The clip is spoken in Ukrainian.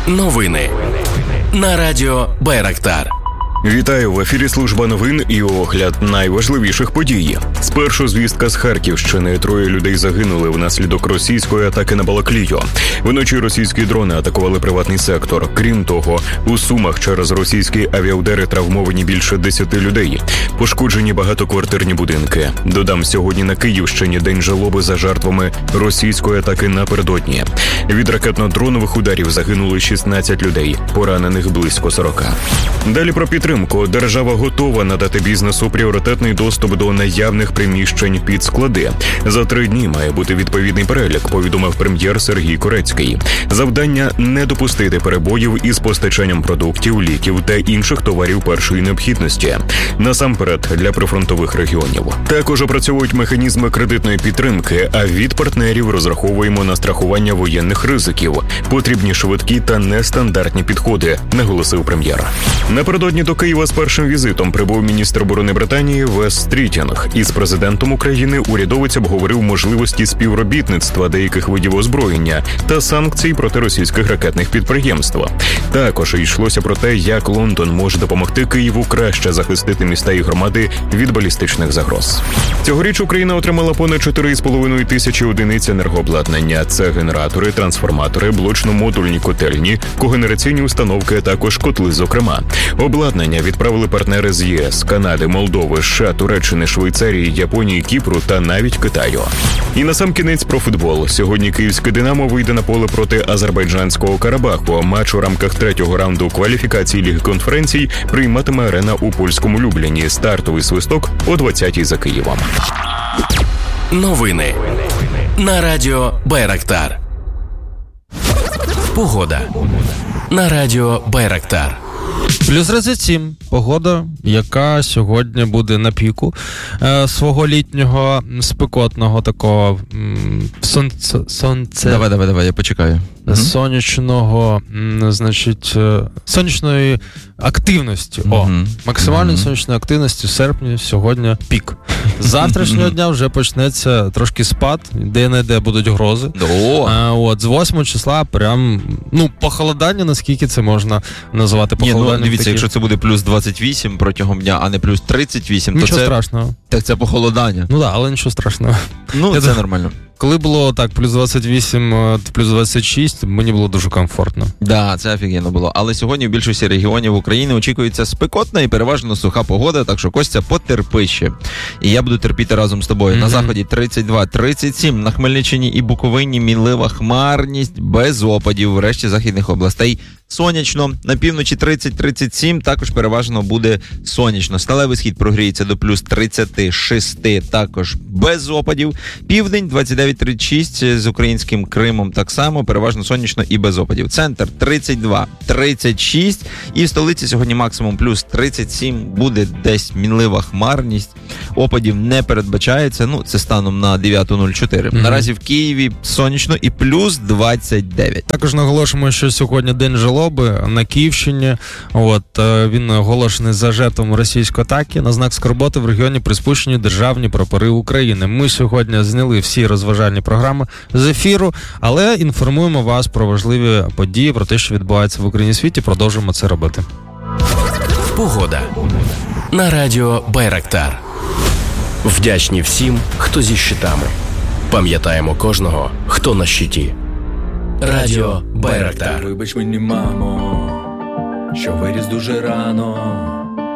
Новини на радіо Байрактар. Вітаю, в ефірі служба новин і огляд найважливіших подій. Спершу звістка з Харківщини. 3 людей загинули внаслідок російської атаки на Балаклію. Вночі російські дрони атакували приватний сектор. Крім того, у Сумах через російські авіаудари травмовані більше 10 людей. Пошкоджені багатоквартирні будинки. Додам, сьогодні на Київщині день жалоби за жертвами російської атаки напередодні. Від ракетно-дронових ударів загинули 16 людей, поранених близько 40. Далі про підтримку. Держава готова надати бізнесу пріоритетний доступ до наявних приміщень під склади. За 3 дні має бути відповідний перелік, повідомив прем'єр Сергій Корецький. Завдання – не допустити перебоїв із постачанням продуктів, ліків та інших товарів першої необхідності. Насамперед, для прифронтових регіонів. Також опрацьовують механізми кредитної підтримки, а від партнерів розраховуємо на страхування воєнних ризиків. Потрібні швидкі та нестандартні підходи, наголосив прем'єр. Напередодні до Києва з першим візитом прибув міністр оборони Британії Вес Стрітінг. Із президентом України урядовець обговорив можливості співробітництва деяких видів озброєння та санкцій проти російських ракетних підприємств. Також йшлося про те, як Лондон може допомогти Києву краще захистити міста і громади від балістичних загроз. Цьогоріч Україна отримала понад 4,5 тисячі одиниць енергообладнання. Це генератори, трансформатори, блочно-модульні котельні, когенераційні установки, а також котли, зокрема. Обладнання відправили партнери з ЄС, Канади, Молдови, США, Туреччини, Швейцарії, Японії, Кіпру та навіть Китаю. І насамкінець про футбол. Сьогодні київське «Динамо» вийде на поле проти азербайджанського Карабаху. Матч у рамках 3-го раунду кваліфікації Ліги конференцій прийматиме арена у польському Любліні. Стартовий свисток о 20-й за Києвом. Новини на радіо Байрактар. Погода на радіо Байрактар. Плюс 37. Погода, яка сьогодні буде на піку свого літнього спекотного такого сонце. Давай, я почекаю. Сонячного, значить, сонячної активності. Максимальної сонячної активності в серпні сьогодні пік. З завтрашнього дня вже почнеться трошки спад, де-не-де будуть грози. З 8 числа прям, похолодання, наскільки це можна назвати похолоданням. Дивіться, якщо це буде плюс 28 протягом дня, а не плюс 38, то нічого страшного. Так це похолодання. Але нічого страшного. Це нормально. Коли було так, плюс 28, плюс 26, мені було дуже комфортно. Да, це офігенно було. Але сьогодні в більшості регіонів України очікується спекотна і переважно суха погода, так що, Костя, потерпи ще. І я буду терпіти разом з тобою. На заході 32-37, на Хмельниччині і Буковині мінлива хмарність, без опадів. В решті західних областей сонячно. На півночі 30-37, також переважно буде сонячно. Сталевий схід прогріється до плюс 36, також без опадів. Південь 29-36 з українським Кримом так само, переважно сонячно і без опадів. Центр 32-36 і в столиці сьогодні максимум плюс 37, буде десь мінлива хмарність. Опадів не передбачається, це станом на 9.04. Наразі в Києві сонячно і плюс 29. Також наголошуємо, що сьогодні день жалоби на Київщині. Він оголошений за жертвами російської атаки. На знак скорботи в регіоні приспущені державні прапори України. Ми сьогодні зняли всі розважальні програми з ефіру, але інформуємо вас про важливі події, про те, що відбувається в Україні і світі. Продовжуємо це робити. Погода на радіо Байрактар. Вдячні всім, хто зі щитами. Пам'ятаємо кожного, хто на щиті. Радіо Байрактар. Вибач мені, мамо, що виріс дуже рано.